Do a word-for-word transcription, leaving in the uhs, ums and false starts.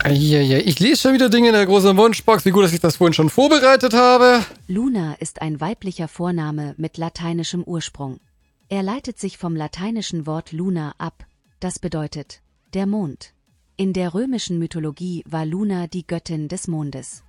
Eieiei, ich lese schon wieder Dinge in der großen Wunschbox. Wie gut, dass ich das vorhin schon vorbereitet habe. Luna ist ein weiblicher Vorname mit lateinischem Ursprung. Er leitet sich vom lateinischen Wort Luna ab, das bedeutet der Mond. In der römischen Mythologie war Luna die Göttin des Mondes.